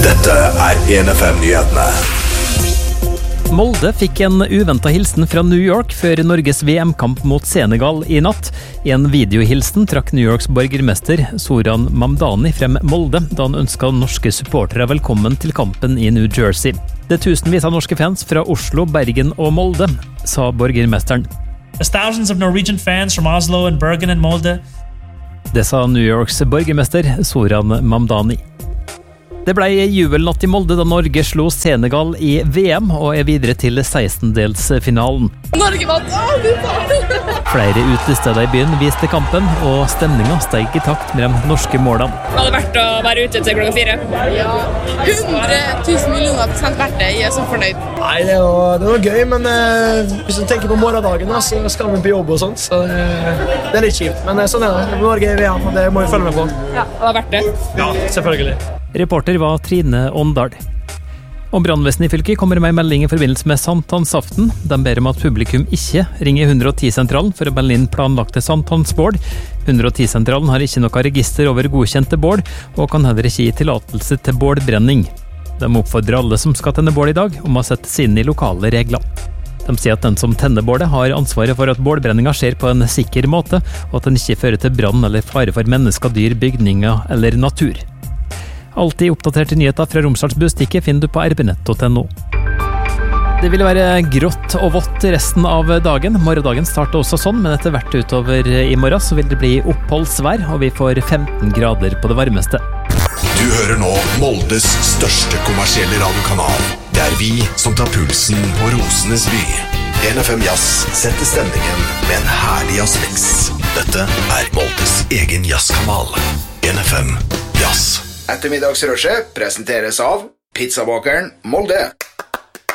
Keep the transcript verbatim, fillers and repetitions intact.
Dette er en F M-nyhetene. Molde fikk en uventet hilsen fra New York før Norges V M-kamp mot Senegal i natt. I en videohilsen trakk New Yorks borgermester Zoran Mamdani frem Molde, da han ønsket norske supportere velkommen til kampen i New Jersey. Det er tusenvis av norske fans fra Oslo, Bergen og Molde, sa borgermesteren. There's thousands of Norwegian fans from Oslo and Bergen and Molde. Det sa New Yorks borgermester Zoran Mamdani. Det ble jubelnatt i Molde da Norge slo Senegal i V M og er videre til sekstendelsfinalen. Norge vant! Flere utesteder i byen viste kampen, og stemningen steg i takt med de norske målene. Det hadde vært å være ute til klokka fire. Ja, hundre tusen millioner prosent verdt det. Jeg er så fornøyd. Nei, det var, det var gøy, men eh, hvis du tenker på morgendagen, så skal vi på jobb og sånt, så det, det er litt kjipt. Men sånn er det. Norge er i V M, og det må vi følge med på. Ja, det har vært det. Ja, selvfølgelig. Reporter var Trine Åndal. Og brannvesenet i fylket kommer med en melding i forbindelse med sankthansaften. De ber om at publikum ikke ringer hundre og ti-sentralen for å melde inn planlagte sankthansbål. hundre og ti-sentralen har ikke noe register over godkjente bål, og kan heller ikke gi tillatelse til bålbrenning. De oppfordrer alle som skal tenne bål i dag, om å sette seg inn i lokale regler. De sier at den som tenner bålet har ansvaret for at bålbrenninga skjer på en sikker måte, og at den ikke fører til brann eller fare for mennesker, dyr, bygninger eller natur. Alltid oppdaterte nyheter fra Romsdals Bustikke finner du på r b nett punktum no. Det vil være grått og vått resten av dagen. Morgendagen starter også sånn, men etter hvert utover i morgen så vil det bli oppholdsvær, og vi får femten grader på det varmeste. Du hører nå Moldes største kommersielle radiokanal. Det er vi som tar pulsen på Rosenes by. en F M Jazz setter stemningen med en herlig jazzmix. Dette er Moldes egen jazzkanal. en F M Jazz. Ettermiddagsrushet presenteres av Pizzabakeren Molde.